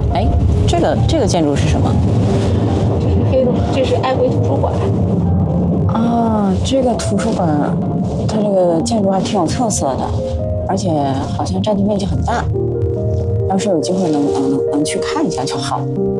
哎，这个建筑是什么？ 这是黑洞，这是安徽图书馆。 啊，这个图书馆，它这个建筑还挺有特色的，而且好像占地面积很大。要是有机会能去看一下就好。